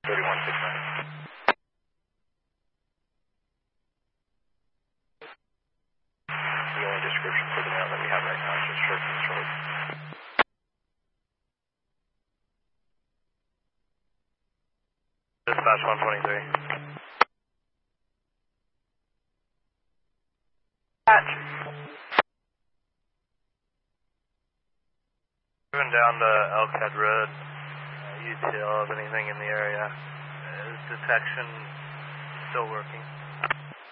3169. The only description for the mail that we have right now is just short and short. Dispatch 123. Dispatch. Moving down to Elkhead Road, UTL of anything in the area. Is detection still working?